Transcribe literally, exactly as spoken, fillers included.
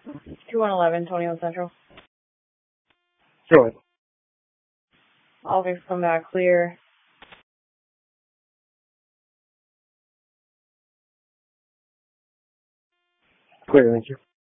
two one eleven, Tony Hill Central. Go ahead. All things come back clear. Clear, thank you.